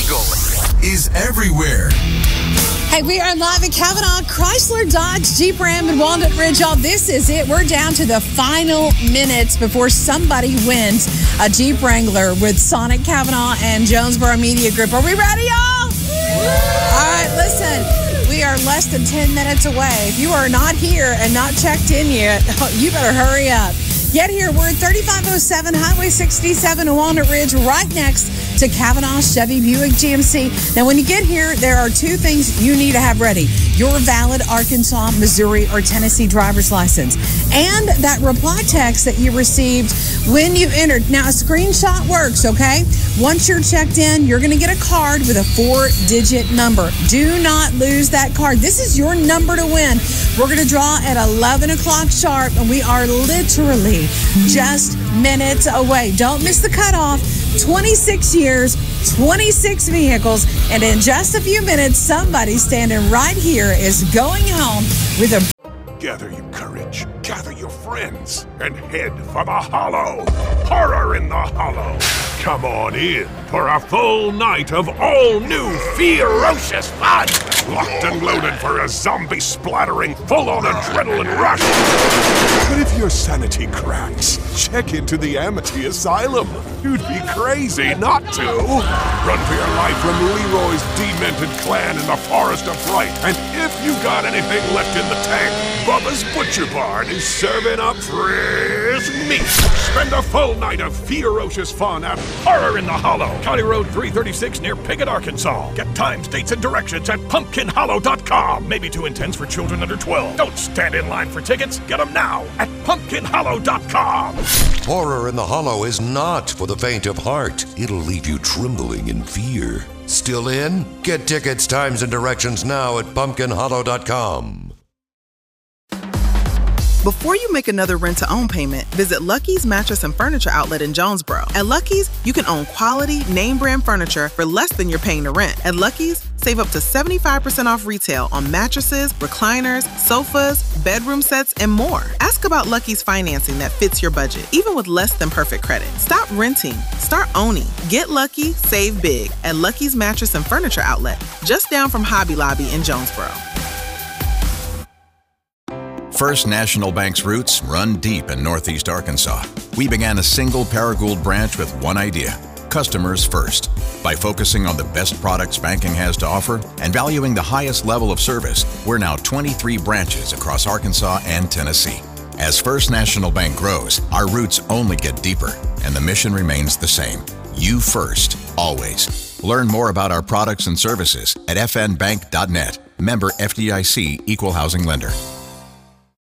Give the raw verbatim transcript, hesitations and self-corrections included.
Eagle is everywhere. Hey, we are live at Kavanaugh Chrysler Dodge Jeep Ram in Walnut Ridge. Y'all, this is it. We're down to the final minutes before somebody wins a Jeep Wrangler with Sonic Kavanaugh and Jonesboro Media Group. Are we ready, y'all? All right, listen. We are less than ten minutes away. If you are not here and not checked in yet, you better hurry up. Get here. We're at thirty-five oh seven Highway sixty-seven in Walnut Ridge, right next to Kavanaugh Chevy Buick G M C. Now, when you get here, there are two things you need to have ready. Your valid Arkansas, Missouri, or Tennessee driver's license. And that reply text that you received when you entered. Now, a screenshot works, okay? Once you're checked in, you're going to get a card with a four-digit number. Do not lose that card. This is your number to win. We're going to draw at eleven o'clock sharp, and we are literally just minutes away. Don't miss the cutoff. twenty-six years, twenty-six vehicles, and in just a few minutes, somebody standing right here is going home with a... Gather your courage, gather your friends, and head for the Hollow. Horror in the Hollow. Come on in for a full night of all-new ferocious fun. Locked and loaded for a zombie-splattering, full-on adrenaline rush. But if your sanity cracks, check into the Amity Asylum. You'd be crazy not to. Run for your life from Leroy's demented clan in the Forest of Fright. And if you got anything left in the tank, Bubba's Butcher Barn is serving up fresh meat. Spend a full night of ferocious fun at Horror in the Hollow, County Road three thirty-six near Piggott, Arkansas. Get times, dates, and directions at pumpkin hollow dot com. Maybe too intense for children under twelve. Don't stand in line for tickets. Get them now at pumpkin hollow dot com. Horror in the Hollow is not for the faint of heart. It'll leave you trembling in fear. Still in? Get tickets, times, and directions now at pumpkin hollow dot com. Before you make another rent-to-own payment, visit Lucky's Mattress and Furniture Outlet in Jonesboro. At Lucky's, you can own quality, name-brand furniture for less than you're paying to rent. At Lucky's, save up to seventy-five percent off retail on mattresses, recliners, sofas, bedroom sets, and more. Ask about Lucky's financing that fits your budget, even with less than perfect credit. Stop renting. Start owning. Get lucky, save big at Lucky's Mattress and Furniture Outlet, just down from Hobby Lobby in Jonesboro. First National Bank's roots run deep in Northeast Arkansas. We began a single Paragould branch with one idea: customers first. By focusing on the best products banking has to offer and valuing the highest level of service, we're now twenty-three branches across Arkansas and Tennessee. As First National Bank grows, our roots only get deeper, and the mission remains the same: you first, always. Learn more about our products and services at f n bank dot net. Member F D I C, Equal Housing Lender.